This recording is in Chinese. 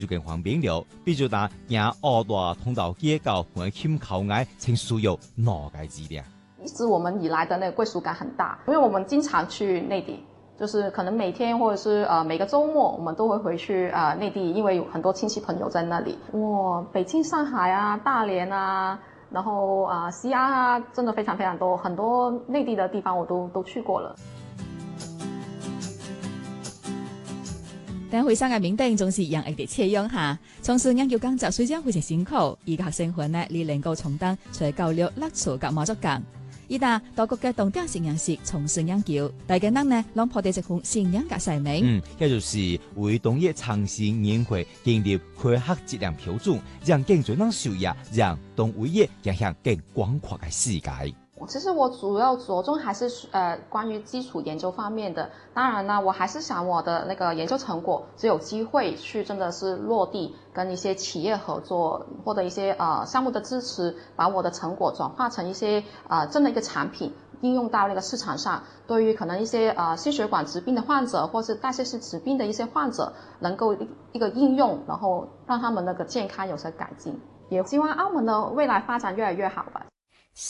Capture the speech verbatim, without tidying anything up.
就更方便了。比如拿行澳大通道街到我们口外，请需要哪个资料？ 一直我们以来的那个归属感很大，因为我们经常去内地。就是可能每天或者是呃每个周末，我们都会回去啊内地，因为有很多亲戚朋友在那里。哇，北京、上海啊、大连啊，然后啊、呃、西安啊，真的非常非常多，很多内地的地方我都都去过了。 但会上嘅面頂總是讓佢哋切樣下，從事研究工作雖然非常辛苦，而學生活呢，你能夠充當除教育、樂處及滿足感。而但多國嘅重點實驗室從事研究，大家能呢讓破地這款信仰嘅使命。 嗯，也就是為農業創新研會建立科學質量標準，讓更多人受益，讓動物業影響更廣闊嘅世界。 其實我主要着重還是呃關於基礎研究方面的，當然呢，我還是想我的那個研究成果只有機會去真的是落地，跟一些企業合作，或者一些呃項目的支持，把我的成果轉化成一些呃真的一個產品，應用到那個市場上，對於可能一些呃心血管疾病的患者，或是代謝性疾病的一些患者，能夠一一個應用，然後讓他們那個健康有所改進，也希望澳門的未來發展越來越好吧。